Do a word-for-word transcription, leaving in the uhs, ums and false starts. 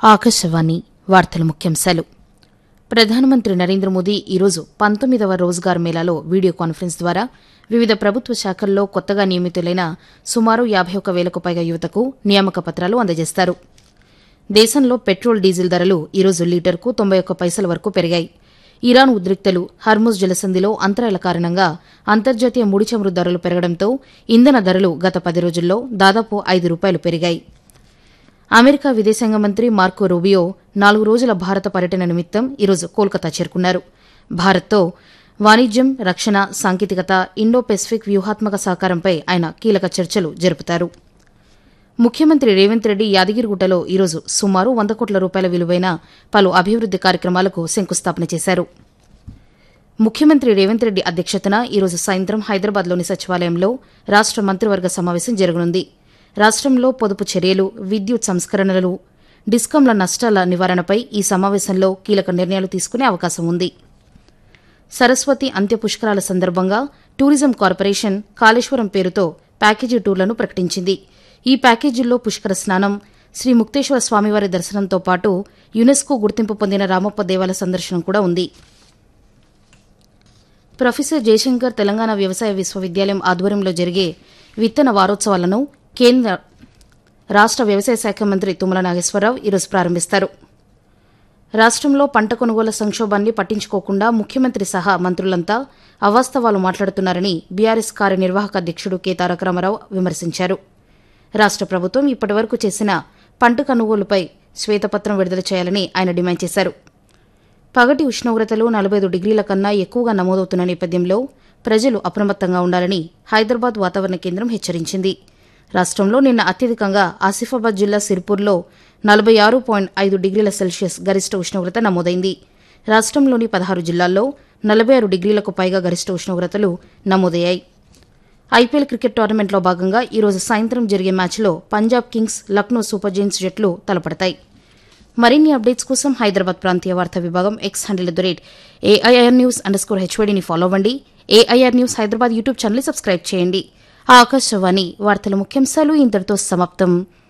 ఆకాశవాణి వార్తల ముఖ్యాంశాలు. ప్రధానమంత్రి నరేంద్ర మోదీ ఈరోజు పంతొమ్మిదవ రోజ్గార్ మేళాలో వీడియో కాన్ఫరెన్స్ ద్వారా వివిధ ప్రభుత్వ శాఖల్లో కొత్తగా నియమితులైన సుమారు యాబై ఒక్క వేలకు పైగా యువతకు నియామక పత్రాలు అందజేస్తారు. దేశంలో పెట్రోల్ డీజిల్ ధరలు ఈరోజు లీటర్కు తొంభై ఒక్క పైసల వరకు పెరిగాయి. ఇరాన్ ఉద్రిక్తలు, హర్ముజ్ జలసంధిలో అంతరాయాల కారణంగా అంతర్జాతీయ ముడి చమురు ధరలు పెరగడంతో ఇంధన ధరలు గత పది రోజుల్లో దాదాపు ఐదు రూపాయలు పెరిగాయి. అమెరికా విదేశాంగ మంత్రి మార్కో రూబియో నాలుగు రోజుల భారత పర్యటన నిమిత్తం ఈరోజు కోల్కతా చేరుకున్నారు. భారత్తో వాణిజ్యం, రక్షణ, సాంకేతికత, ఇండో పెసిఫిక్ వ్యూహాత్మక సహకారంపై ఆయన కీలక చర్చలు జరుపుతారు. ముఖ్యమంత్రి రేవంత్ రెడ్డి యాదగిరిగుట్టలో ఈరోజు సుమారు వంద కోట్ల రూపాయల విలువైన పలు అభివృద్ది కార్యక్రమాలకు శంకుస్థాపన చేశారు. ముఖ్యమంత్రి రేవంత్ రెడ్డి అధ్యక్షతన ఈరోజు సాయంత్రం హైదరాబాద్లోని సచివాలయంలో రాష్ట మంత్రివర్గ సమావేశం జరగనుంది. రాష్టంలో పొదుపు చర్యలు, విద్యుత్ సంస్కరణలు, డిస్కంల నష్టాల నివారణపై ఈ సమావేశంలో కీలక నిర్ణయాలు తీసుకునే అవకాశం ఉంది. సరస్వతి అంత్య పుష్కరాల సందర్భంగా టూరిజం కార్పొరేషన్ కాళేశ్వరం పేరుతో ప్యాకేజీ టూర్లను ప్రకటించింది. ఈ ప్యాకేజీల్లో పుష్కర స్నానం, శ్రీ ముక్తేశ్వర స్వామివారి దర్శనంతో పాటు యునెస్కో గుర్తింపు పొందిన రామప్ప దేవాలయ సందర్శనం కూడా ఉంది. ప్రొఫెసర్ జయశంకర్ తెలంగాణ వ్యవసాయ విశ్వవిద్యాలయం ఆధ్వర్యంలో జరిగే విత్తన వారోత్సవాలను కేంద్ర రాష్ట వ్యవసాయ శాఖ మంత్రి తుమ్మల నాగేశ్వరరావు ఈరోజు ప్రారంభిస్తారు. రాష్టంలో పంట కొనుగోలు సంక్షోభాన్ని పట్టించుకోకుండా ముఖ్యమంత్రి సహా మంత్రులంతా అవాస్తవాలు మాట్లాడుతున్నారని బీఆర్ఎస్ కార్యనిర్వాహక అధ్యకుడు కె తారక రామారావు విమర్శించారు. రాష్ట ప్రభుత్వం ఇప్పటివరకు చేసిన పంట కొనుగోలుపై శ్వేతపత్రం విడుదల చేయాలని ఆయన డిమాండ్ చేశారు. పగటి ఉష్ణోగ్రతలు నలభై ఐదు డిగ్రీల కన్నా ఎక్కువగా నమోదవుతున్న నేపథ్యంలో ప్రజలు అప్రమత్తంగా ఉండాలని హైదరాబాద్ వాతావరణ కేంద్రం హెచ్చరించింది. రాష్టంలో నిన్న అత్యధికంగా ఆసిఫాబాద్ జిల్లా సిర్పూర్లో నలభై ఆరు పాయింట్ ఐదు డిగ్రీల సెల్సియస్ గరిష్ట ఉష్ణోగ్రత నమోదైంది. రాష్టంలోని పదహారు జిల్లాల్లో నలభై ఆరు డిగ్రీలకు పైగా గరిష్ట ఉష్ణోగ్రతలు నమోదయ్యాయి. ఐపీఎల్ క్రికెట్ టోర్నమెంట్లో భాగంగా ఈరోజు సాయంత్రం జరిగే మ్యాచ్లో Punjab Kings, Lucknow super giants జట్లు తలపడతాయి. మరిన్ని అప్డేట్స్ కోసం హైదరాబాద్ ప్రాంతీయ వార్తా విభాగం X handle at the rate AIR news under score హెచ్వైడీని follow అవ్వండి. AIR news Hyderabad YouTube channel subscribe చేయండి. ఆకాశవాణి వార్తల ముఖ్యాంశాలు ఇంతటితో సమాప్తం.